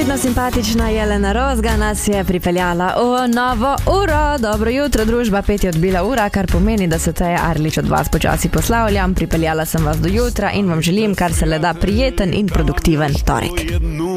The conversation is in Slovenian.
Vidno simpatična Jelena Rozga nas je pripeljala v novo uro. Dobro jutro, družba, 5 je odbila ura, kar pomeni, da se Teja Arlič od vas počasi poslavljam. Pripeljala sem vas do jutra in vam želim, kar se le da, prijeten in produktiven torek.